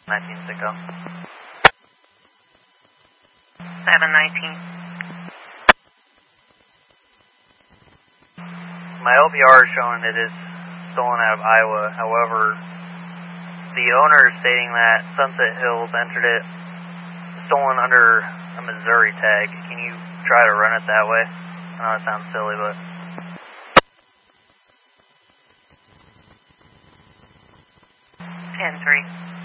19 Sicko. 719. My LPR is showing it is stolen out of Iowa. However, the owner is stating that Sunset Hills entered it stolen under a Missouri tag. Can you try to run it that way? I know it sounds silly, but... 10-3.